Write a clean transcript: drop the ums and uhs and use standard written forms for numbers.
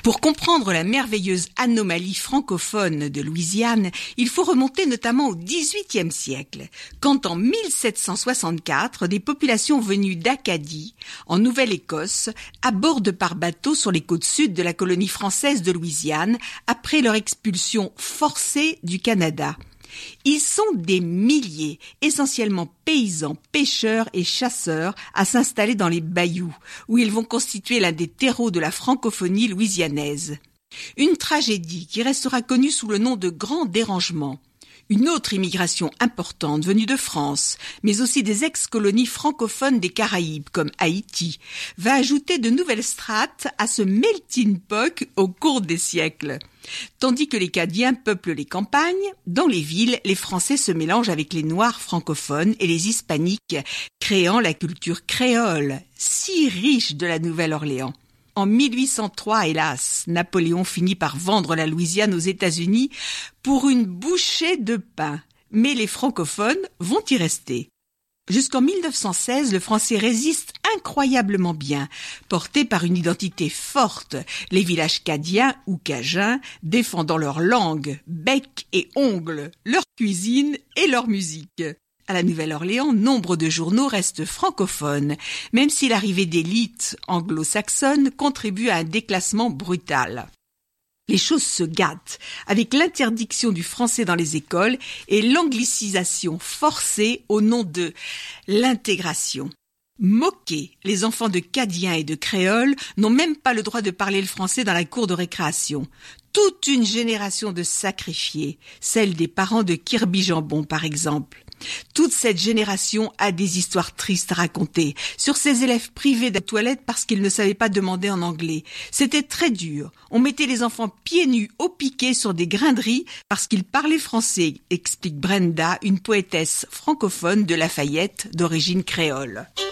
Pour comprendre la merveilleuse anomalie francophone de Louisiane, il faut remonter notamment au XVIIIe siècle, quand en 1764, des populations venues d'Acadie, en Nouvelle-Écosse, abordent par bateau sur les côtes sud de la colonie française de Louisiane, après leur expulsion forcée du Canada. Ils sont des milliers, essentiellement paysans, pêcheurs et chasseurs, à s'installer dans les bayous, où ils vont constituer l'un des terreaux de la francophonie louisianaise. Une tragédie qui restera connue sous le nom de Grand Dérangement. Une autre immigration importante venue de France, mais aussi des ex-colonies francophones des Caraïbes, comme Haïti, va ajouter de nouvelles strates à ce melting pot au cours des siècles. Tandis que les Cadiens peuplent les campagnes, dans les villes, les Français se mélangent avec les Noirs francophones et les Hispaniques, créant la culture créole, si riche de la Nouvelle-Orléans. En 1803, hélas, Napoléon finit par vendre la Louisiane aux États-Unis pour une bouchée de pain. Mais les francophones vont y rester. Jusqu'en 1916, le français résiste incroyablement bien, porté par une identité forte, les villages cadiens ou cajuns défendant leur langue, bec et ongles, leur cuisine et leur musique. À la Nouvelle-Orléans, nombre de journaux restent francophones, même si l'arrivée d'élites anglo-saxonnes contribue à un déclassement brutal. Les choses se gâtent avec l'interdiction du français dans les écoles et l'anglicisation forcée au nom de l'intégration. Moqués, les enfants de Cadiens et de Créoles n'ont même pas le droit de parler le français dans la cour de récréation. Toute une génération de sacrifiés, celle des parents de Kirby Jambon par exemple. Toute cette génération a des histoires tristes à raconter sur ces élèves privés de toilettes parce qu'ils ne savaient pas demander en anglais. C'était très dur. On mettait les enfants pieds nus au piquet sur des grinderies parce qu'ils parlaient français, explique Brenda, une poétesse francophone de Lafayette d'origine créole.